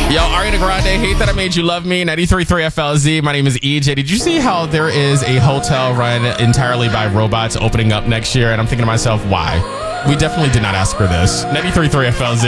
Yo, Ariana Grande, Hate That I Made You Love Me, 93.3 FLZ. My name is EJ. Did you see how there is a hotel run entirely by robots opening up next year? And I'm thinking to myself, why? We definitely did not ask for this. 93.3 FLZ.